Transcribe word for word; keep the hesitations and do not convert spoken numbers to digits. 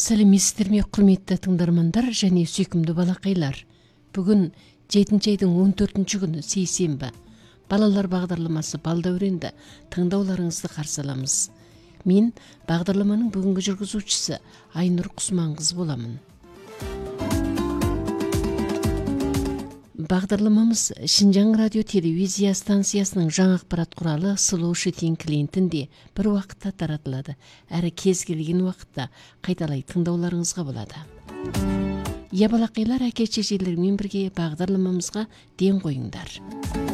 Сәлеметсіздер ме, құрметті тыңдармандар және сүйкімді балақайлар. Бүгін жетінші айдың он төртінші күні сейсенбі. Балалар бағдарламасы балдәуренді тыңдауларыңызды қарсы аламыз. Мен бағдарламаның бүгінгі жүргізушісі Айнұр Құсманқызы боламын. Бағдарламамыз Шинжаң радио телевизия станциясының жаңа ақпарат құралы Slow Shitting клиентінде бір уақытта таратылады, әрі кез келген уақытта қайталай тыңдауларыңызға болады. Я балақайлар, әке-шешелермен бірге бағдарламамызға ден қойыңдар.